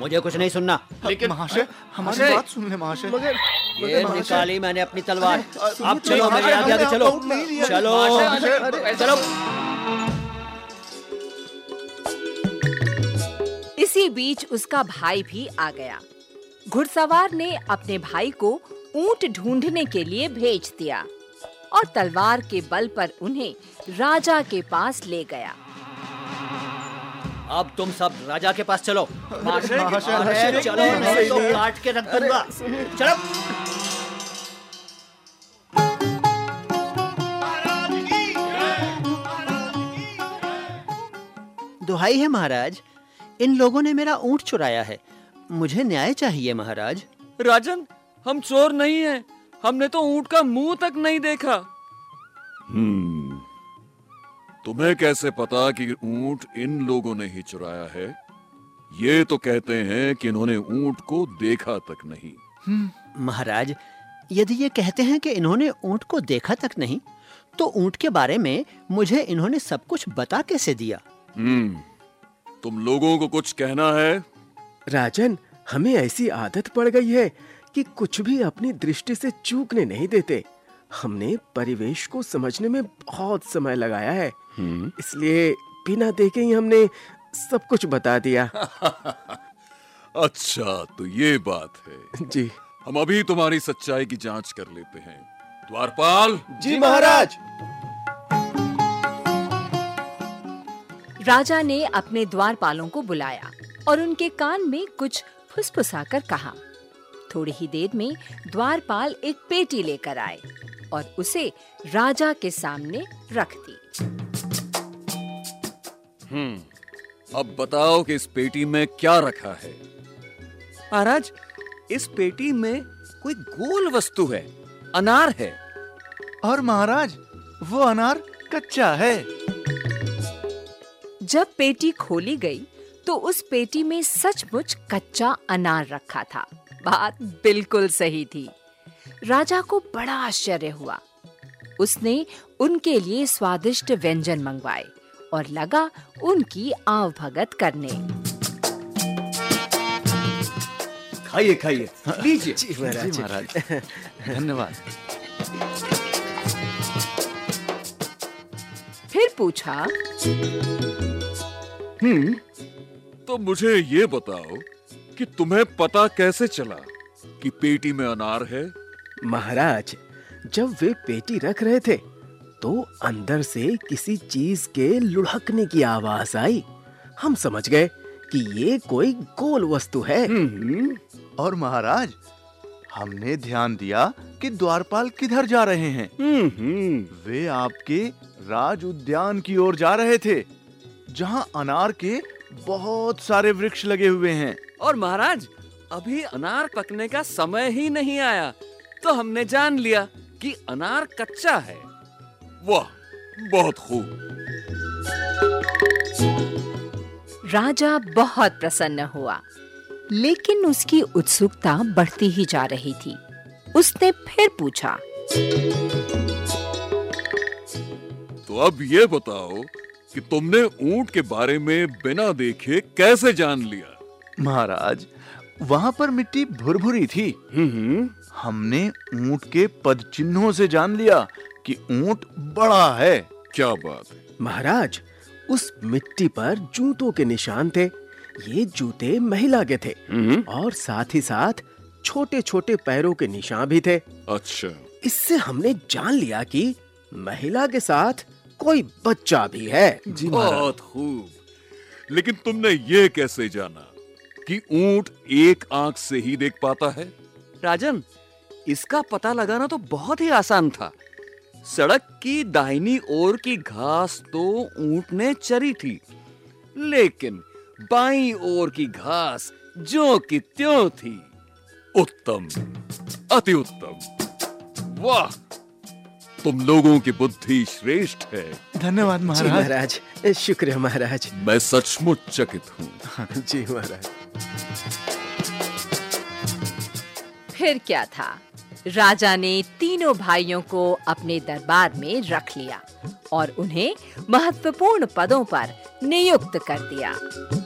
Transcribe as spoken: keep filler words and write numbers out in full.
मुझे कुछ नहीं सुनना। लेकिन महाशय, हमारी बात सुन ले महाशय। मगर ये निकाली मैंने अपनी तलवार। अब चलो मेरे आगे आगे चलो चलो चलो। इसी बीच उसका भाई भी आ गया। घुड़सवार ने अपने भाई को ऊंट ढूंढने के लिए भेज दिया और तलवार के बल पर उन्हें राजा के पास ले गया। अब तुम सब राजा के पास चलो। महाशय, महाशय, चलो नहीं तो काट के रख दूंगा। चलो। दुहाई है महाराज, इन लोगों ने मेरा ऊंट चुराया है, मुझे न्याय चाहिए महाराज। राजन, हम चोर नहीं हैं, हमने तो ऊंट का मुंह तक नहीं देखा। हम्म, तुम्हें कैसे पता कि ऊंट इन लोगों ने ही चुराया है? ये तो कहते हैं कि इन्होंने ऊंट को देखा तक नहीं। महाराज, यदि ये कहते हैं कि इन्होंने ऊंट को देखा तक नहीं, तो ऊंट के बारे में मुझे इन्होंने सब कुछ बता कैसे दिया? हम्म, तुम लोगों को कुछ कहना है? राजन, हमें ऐसी आदत पड़ गई है कि कुछ भी अपनी दृष्टि से चूकने नहीं देते। हमने परिवेश को समझने में बहुत समय लगाया है, इसलिए बिना देखे ही हमने सब कुछ बता दिया। अच्छा, तो ये बात है। जी, हम अभी तुम्हारी सच्चाई की जांच कर लेते हैं। द्वारपाल। जी महाराज। राजा ने अपने द्वारपालों को बुलाया और उनके कान में कुछ फुसफुसाकर कहा। थोड़ी ही देर में द्वारपाल एक पेटी लेकर आए और उसे राजा के सामने रख दी। हम्म, अब बताओ कि इस पेटी में क्या रखा है? महाराज, इस पेटी में कोई गोल वस्तु है, अनार है। और महाराज, वो अनार कच्चा है। जब पेटी खोली गई तो उस पेटी में सचमुच कच्चा अनार रखा था। बात बिल्कुल सही थी। राजा को बड़ा आश्चर्य हुआ। उसने उनके लिए स्वादिष्ट व्यंजन मंगवाए और लगा उनकी आवभगत करने। खाइए खाइए, लीजिए। जी महाराज। धन्यवाद। फिर पूछा, हम्म, तो मुझे ये बताओ कि तुम्हें पता कैसे चला कि पेटी में अनार है? महाराज, जब वे पेटी रख रहे थे तो अंदर से किसी चीज के लुढ़कने की आवाज आई। हम समझ गए कि ये कोई गोल वस्तु है। और महाराज, हमने ध्यान दिया कि द्वारपाल किधर जा रहे हैं। वे आपके राज उद्यान की ओर जा रहे थे, जहां अनार के बहुत सारे वृक्ष लगे हुए हैं। और महाराज, अभी अनार पकने का समय ही नहीं आया, तो हमने जान लिया कि अनार कच्चा है। वाह, बहुत खूब। राजा बहुत प्रसन्न हुआ, लेकिन उसकी उत्सुकता बढ़ती ही जा रही थी। उसने फिर पूछा, तो अब ये बताओ कि तुमने ऊंट के बारे में बिना देखे कैसे जान लिया? महाराज, वहां पर मिट्टी भुरभुरी थी। हमने ऊंट के पद चिन्हों से जान लिया कि ऊंट बड़ा है। क्या बात है? महाराज, उस मिट्टी पर जूतों के निशान थे। ये जूते महिला के थे और साथ ही साथ छोटे छोटे पैरों के निशान भी थे। अच्छा, इससे हमने जान लिया कि महिला के साथ कोई बच्चा भी है। जी बहुत खूब। लेकिन तुमने ये कैसे जाना कि ऊंट एक आंख से ही देख पाता है? राजन, इसका पता लगाना तो बहुत ही आसान था। सड़क की दाहिनी ओर की घास तो ऊंट ने चरी थी, लेकिन बाईं ओर की घास ज्यों की त्यों थी। उत्तम, अति उत्तम। वाह, तुम लोगों की बुद्धि श्रेष्ठ है। धन्यवाद जी महाराज। महाराज, शुक्रिया महाराज। मैं सचमुच चकित हूँ। जी महाराज। फिर क्या था, राजा ने तीनों भाइयों को अपने दरबार में रख लिया और उन्हें महत्वपूर्ण पदों पर नियुक्त कर दिया।